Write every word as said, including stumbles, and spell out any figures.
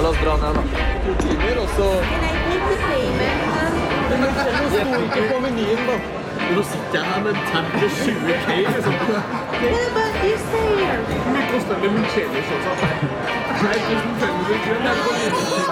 oss dra ned, da. To timer, og så... Can I take the payment? Men det sto ikke på menyen, da. Nå sitter jeg her med en tab til tjue K, liksom. Yeah, but you stay here. Hvor mye koster det med milkshake? Nei, tusen fem hundre kroner.